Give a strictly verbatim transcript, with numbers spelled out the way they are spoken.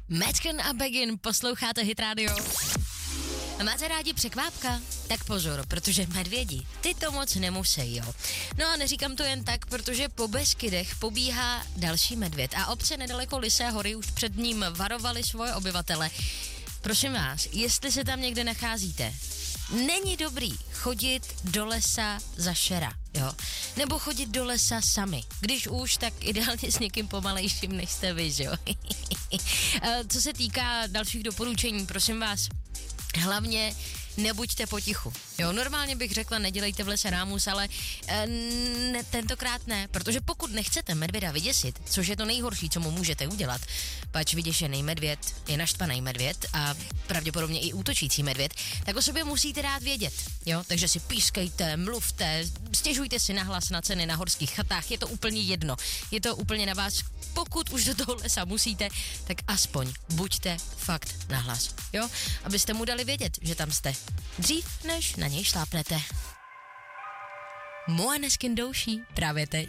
Madcon a Begin, posloucháte Hit Radio. A máte rádi překvápka? Tak pozor, protože medvědi, ty to moc nemusí, jo. No a neříkám to jen tak, protože po Beskydech pobíhá další medvěd a obce nedaleko Lysé hory už před ním varovali svoje obyvatele. Prosím vás, jestli se tam někde nacházíte, není dobrý chodit do lesa za šera, jo. Nebo chodit do lesa sami. Když už, tak ideálně s někým pomalejším, než jste vy, jo. Co se týká dalších doporučení, prosím vás, hlavně nebuďte potichu. Jo, normálně bych řekla, nedělejte v lese rámus, ale e, ne, tentokrát ne, protože pokud nechcete medvěda vyděsit, což je to nejhorší, co mu můžete udělat, pač vyděšený medvěd je naštvaný medvěd a pravděpodobně i útočící medvěd, tak o sobě musíte dát vědět, jo, takže si pískejte, mluvte, stěžujte si nahlas na ceny na horských chatách, je to úplně jedno, je to úplně na vás. Pokud už do toho lesa musíte, tak aspoň buďte fakt nahlas, jo? Abyste mu dali vědět, že tam jste. Dřív, než na něj šlápnete. Måneskin douší právě teď.